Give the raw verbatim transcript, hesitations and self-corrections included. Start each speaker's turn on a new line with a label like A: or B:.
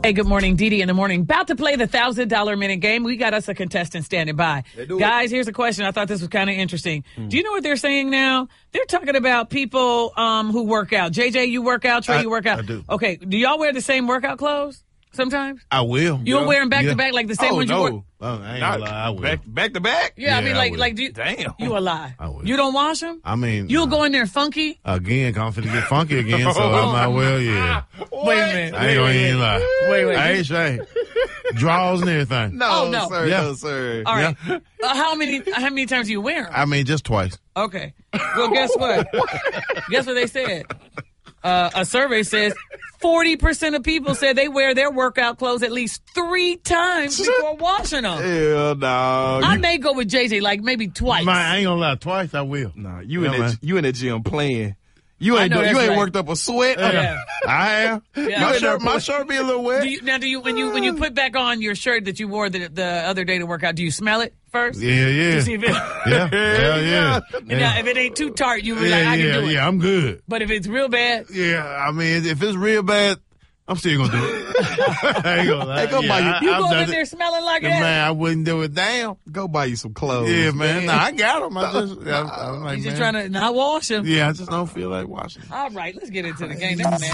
A: Hey, good morning, Dee Dee in the morning. About to play the one thousand dollars minute game. We got us a contestant standing by. Guys, here's a question. I thought this was kind of interesting. Mm. Do you know what they're saying now? They're talking about people um, who work out. J J, you work out. Trey,
B: I,
A: you work out.
B: I do.
A: Okay, do y'all wear the same workout clothes sometimes?
B: I will.
A: You'll
B: yeah.
A: wear them back
B: yeah.
A: to back like the same
C: oh,
A: ones you
C: no.
A: wore?
B: Oh, I ain't gonna lie. I will.
C: Back, back to back?
A: Yeah, I
B: Yeah,
A: mean,
B: I
A: like,
B: will.
A: like, do you,
C: Damn.
A: you a lie.
B: I will.
A: You don't wash them?
B: I mean,
A: You'll
B: nah.
A: go in there funky?
B: Again, I'm finna get funky again, so I might well, yeah.
A: Wait a minute.
B: I ain't gonna even lie.
A: Wait, wait.
B: I ain't saying. Draws and everything.
C: No,
A: Oh, no.
C: sir,
B: Yeah.
C: no, sir.
A: All right. Uh, how many How many times do you wear them?
B: I mean, just twice.
A: Okay. Well, guess what? Guess what they said? Uh, a survey says forty percent of people said they wear their workout clothes at least three times before washing them.
C: Hell no.
A: I
C: You,
A: may go with J J, like maybe twice.
B: Man, I ain't gonna lie. Twice I will.
C: nah, you,
B: Yeah,
C: in
B: man.
C: the, you in the gym playing. You
A: I
C: ain't
A: know
C: do, you
A: that's
C: ain't
A: right.
C: worked up a sweat.
A: Yeah.
B: I have.
A: Yeah.
B: My
A: You
B: shirt, my shirt be a little wet.
A: Do you, now, do you when you when you put back on your shirt that you wore the, the other day to work out, do you smell it first?
B: Yeah, yeah.
A: To see if it,
B: Yeah, yeah, yeah.
A: and now, if it ain't too tart, you be
B: Yeah,
A: like, I can
B: yeah,
A: do it.
B: yeah, I'm good.
A: But if it's real bad,
B: Yeah, I mean, if it's real bad, I'm still gonna do it. I ain't gonna lie.
C: Hey, go
B: yeah,
C: buy you-
B: I,
A: you
B: I've
A: go
B: done
A: in
B: it.
A: there smelling like
B: Man,
A: that.
B: I wouldn't do it. Damn.
C: Go buy you some clothes.
B: Yeah, man. Nah, I got them. I just, I, I'm like,
A: You're just
B: man.
A: trying to not wash them.
B: Yeah, I just don't feel like washing.
A: All right, let's get into the game. That's